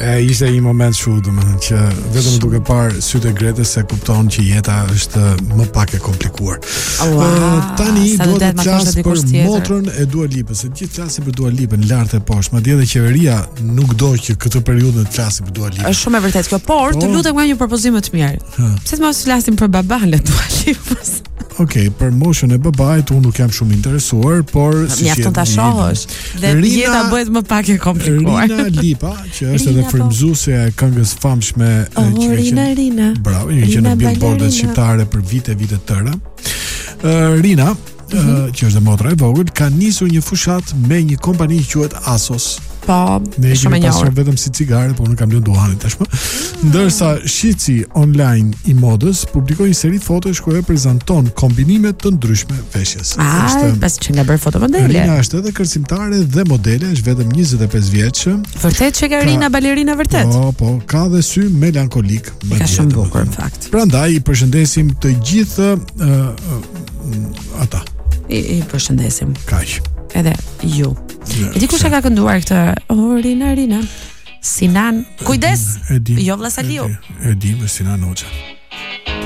Ishte një moment shu, domethënë që vetëm duke parë sytë e Gretës se kupton që jeta është më pak e komplikuar. Tani duhet të flas për motrën e Dua Lipës, se gjithë flasin për Dua Lipën lart e poshtë, madje edhe qeveria nuk do që këtë periudhë të flasim për Dua Lipën. Është shumë e vërtetë kjo, por të lutem nga një propozim më të mirë. Pse të mos flasim për baban e Dua Lipës? Okej, për moshën e babait unë nuk jam shumë interesuar, por mjafton ta shohësh. Dhe jeta bëhet më pak e komplikuar. Rina Lipa, që është edhe frymëzuesja e këngës famshme Rina. Bravo, që në billboardet shqiptare për vite të tëra. Rina, që është dhe motra e vogël, ka nisur një fushat me një kompani që quhet Asos. Po, shumë e njohur. Ne vetëm si cigare, por unë kam lënë duhanin tashmë. Ndërsa Shici online i modës publikoi një seri fotosh ku e prezanton kombinime të ndryshme veshjes. Pas që nga bërë fotomodele. Rina është edhe kërcimtare dhe modele, është vetëm 25 vjeç. Vërtet që ka Rina balerina vërtet? Po, ka dhe sy melankolik. Ka shumë bukur në fakt. Prandaj i përshëndesim të gjithë ata. I përshëndesim. Kaq. Edhe ju. E di kush e ka kënduar këtë? Rina. Sinan. Kujdes. Jo vlla Saliu. E di, Sinan Hoxha.